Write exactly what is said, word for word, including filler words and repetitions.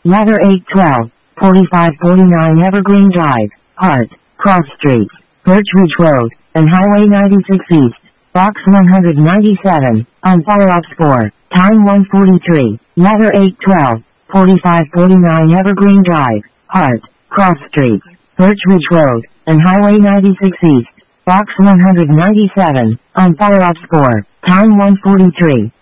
Letter eight twelve, forty-five forty-nine Evergreen Drive, Hart, Cross Streets, Birch Ridge Road, and Highway ninety-six East, Box one ninety-seven, on follow-ups for, time one forty-three, Letter eight twelve, forty-five forty-nine Evergreen Drive, Hart, Cross Streets, Birch Ridge Road, and Highway ninety-six East, Box one ninety-seven, on follow-ups for, time one forty-three.